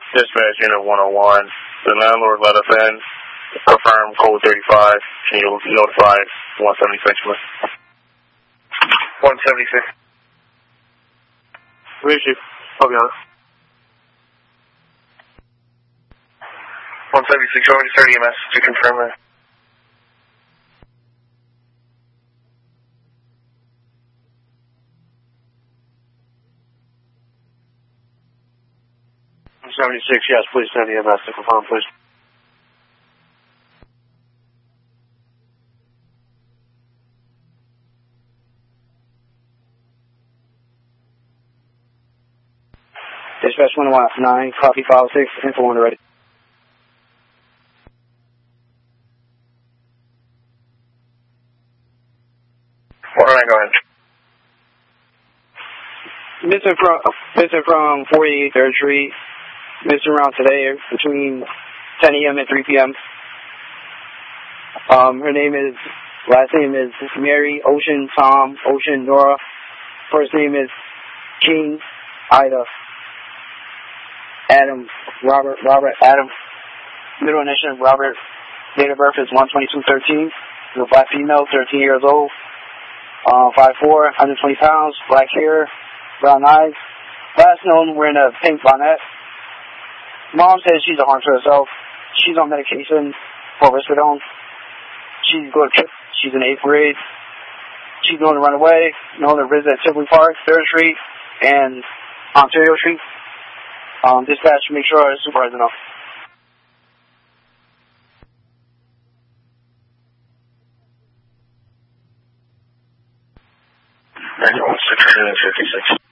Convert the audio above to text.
Dispatch Unit 101. The landlord let us in. Confirm code 35. Can you notify 176, please? 176. Where is she? I'll be on it. 176, already started EMS to confirm that. Yes, please send EMS to confirm, please. Dispatch 119, copy file 6, info 1 ready. Go ahead. Missing from 48 3rd Street. Missing around today between 10 a.m. and 3 p.m. Her last name is Mary, Ocean, Tom, Ocean, Nora. First name is King, Ida, Adam, Robert, Adam. Middle initial, Robert. Date of birth is 1/22/13. She's a black female, 13 years old. 5'4", 120 pounds, black hair, brown eyes. Last known wearing a pink bonnet. Mom says she's a harm to herself. She's on medication for risperidone. She's in 8th grade. She's known to run away, known to visit at Tivoli Park, 3rd Street, and Ontario Street. Dispatch, make sure our supervisor knows. 91656.